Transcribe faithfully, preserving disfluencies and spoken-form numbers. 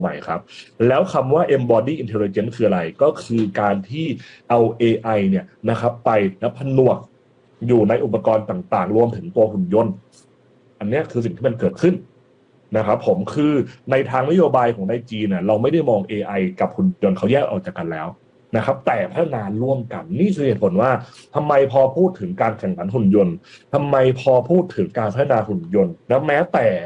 ใหม่ครับแล้วคำว่า embody intelligence คืออะไรก็คือการที่เอา เอ ไอ เนี่ยนะครับไปแล้วผนวกอยู่ในอุปกรณ์ต่างๆรวมถึงตัวหุ่นยนต์อันนี้คือสิ่งที่มันเกิดขึ้นนะครับผมคือในทางนโยบายของในจีนเนี่ยเราไม่ได้มอง เอ ไอ กับหุ่นยนต์เขาแยกออกจากกันแล้วนะครับแต่พัฒนาร่วมกันนี่คือเหตุผลว่าทำไมพอพูดถึงการแข่งขันหุ่นยนต์ทำไมพอพูดถึงการพัฒนาหุ่นยนต์แล้วแม้แต่